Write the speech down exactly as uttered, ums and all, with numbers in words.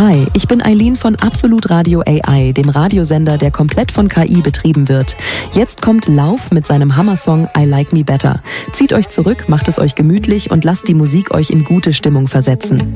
Hi, ich bin Eileen von Absolut Radio A I, dem Radiosender, der komplett von K I betrieben wird. Jetzt kommt Lauf mit seinem Hammersong I Like Me Better. Zieht euch zurück, macht es euch gemütlich und lasst die Musik euch in gute Stimmung versetzen.